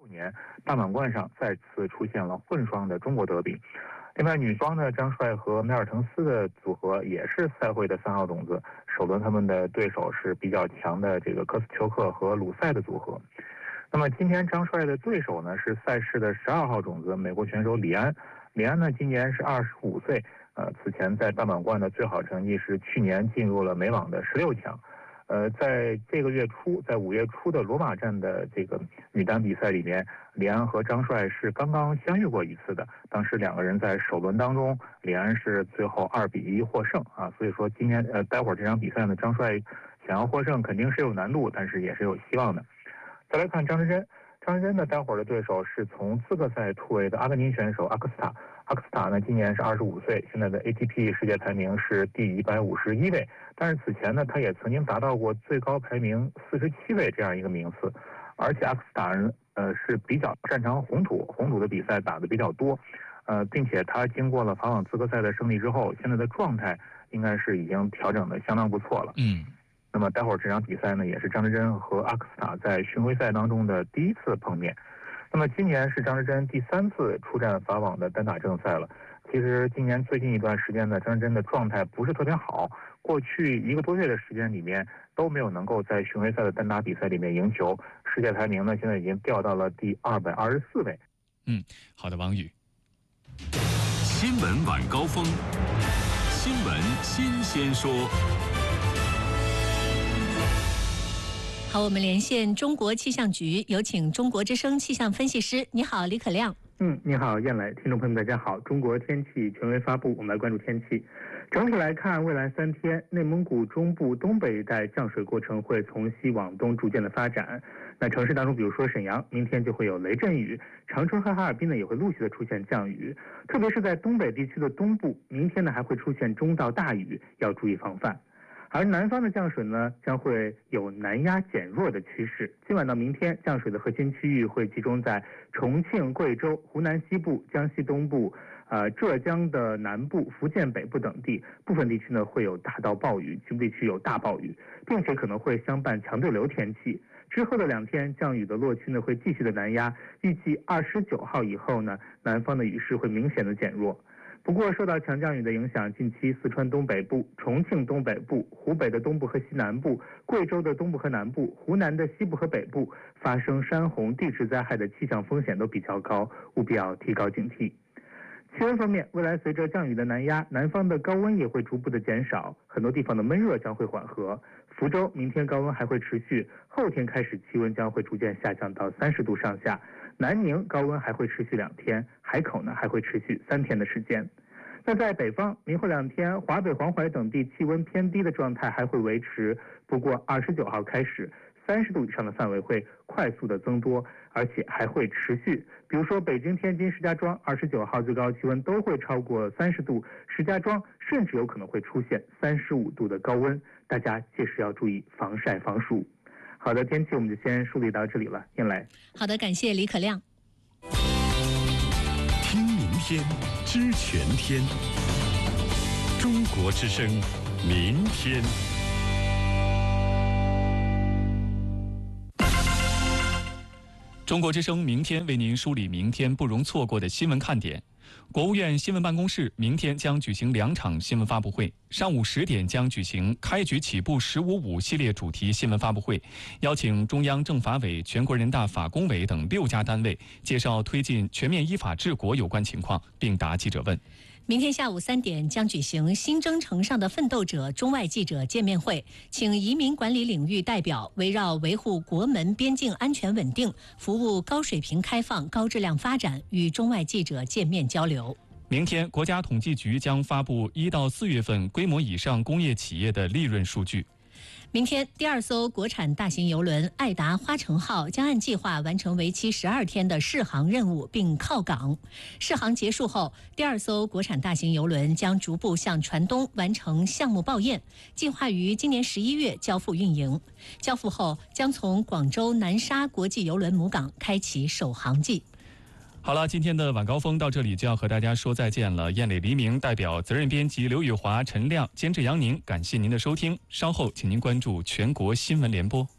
年，大满贯上再次出现了混双的中国德比。另外，女双的张帅和梅尔滕斯的组合也是赛会的3号种子，首轮他们的对手是比较强的这个科斯丘克和鲁塞的组合。那么今天张帅的对手呢是赛事的12号种子美国选手李安。李安呢今年是25岁，此前在大满贯的最好成绩是去年进入了美网的16强。在这个月初，在5月初的罗马站的这个女单比赛里面，李安和张帅是刚刚相遇过一次的。当时两个人在首轮当中，李安是最后2-1获胜啊。所以说今天待会儿这场比赛呢，张帅想要获胜肯定是有难度，但是也是有希望的。再来看张之臻。张之臻呢，待会儿的对手是从资格赛突围的阿根廷选手阿克斯塔。阿克斯塔呢，今年是25岁，现在的 ATP 世界排名是第151位。但是此前呢，他也曾经达到过最高排名47位这样一个名次。而且阿克斯塔人是比较擅长红土的比赛打得比较多，并且他经过了法网资格赛的胜利之后，现在的状态应该是已经调整得相当不错了。那么待会儿这场比赛呢，也是张之臻和阿克斯塔在巡回赛当中的第一次碰面。那么今年是张之臻第3次出战法网的单打正赛了。其实今年最近一段时间呢，张之臻的状态不是特别好，过去1个多月的时间里面都没有能够在巡回赛的单打比赛里面赢球，世界排名呢现在已经掉到了第224位。 好的，王宇。 新闻晚高峰，新闻新鲜说。 好，我们连线中国气象局，有请中国之声气象分析师。你好，李可亮。 你好，燕磊，听众朋友们，大家好。中国天气权威发布，我们来关注天气。整体来看，未来3天，内蒙古中部、东北一带降水过程会从西往东逐渐的发展。那城市当中，比如说沈阳，明天就会有雷阵雨；长春和哈尔滨呢，也会陆续的出现降雨。特别是在东北地区的东部，明天呢还会出现中到大雨，要注意防范。而南方的降水呢，将会有南压减弱的趋势。今晚到明天，降水的核心区域会集中在重庆、贵州、湖南西部、江西东部、浙江的南部、福建北部等地，部分地区呢会有大到暴雨，局部地区有大暴雨，并且可能会相伴强对流天气。之后的2天，降雨的落区呢会继续的南压，预计29号以后呢，南方的雨势会明显的减弱。不过，受到强降雨的影响，近期四川东北部、重庆东北部、湖北的东部和西南部、贵州的东部和南部、湖南的西部和北部发生山洪、地质灾害的气象风险都比较高，务必要提高警惕。气温方面，未来随着降雨的南压，南方的高温也会逐步的减少，很多地方的闷热将会缓和。福州明天高温还会持续，后天开始气温将会逐渐下降到30度上下。南宁高温还会持续2天，海口呢还会持续3天的时间。那在北方，明后2天，华北、黄淮等地气温偏低的状态还会维持，不过29号开始，30度以上的范围会快速的增多，而且还会持续。比如说北京、天津、石家庄29号最高气温都会超过30度，石家庄甚至有可能会出现35度的高温，大家届时要注意防晒防暑。好的，天气我们就先梳理到这里了，燕来。 好的，感谢李可亮。 听明天，知全天。中国之声，明天。 中国之声明天为您梳理明天不容错过的新闻看点。国务院新闻办公室明天将举行2场新闻发布会，上午10点将举行开局起步“15.5”系列主题新闻发布会，邀请中央政法委、全国人大法工委等6家单位介绍推进全面依法治国有关情况，并答记者问。 明天下午3点将举行新征程上的奋斗者中外记者见面会，请移民管理领域代表围绕维护国门边境安全稳定、服务高水平开放、高质量发展与中外记者见面交流。 明天，国家统计局将发布1到4月份规模以上工业企业的利润数据。 明天，第2艘国产大型邮轮爱达花城号将按计划完成为期12天的试航任务并靠港。试航结束后，第2艘国产大型邮轮将逐步向船东完成项目报验，计划于今年11月交付运营。交付后，将从广州南沙国际邮轮母港开启首航季。 好了，今天的晚高峰到这里就要和大家说再见了。燕磊、黎明代表责任编辑刘宇华、陈亮，监制杨宁，感谢您的收听。稍后请您关注全国新闻联播。